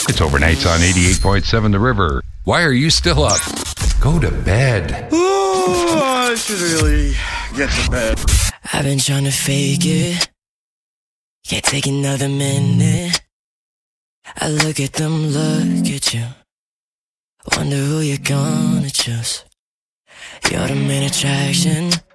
It's overnights on 88.7 The River. Why are you still up? Go to bed. Oh, I should really get to bed. I've been trying to fake it. Can't take another minute. I look at them, look at you. Wonder who you're gonna choose. You're the main attraction.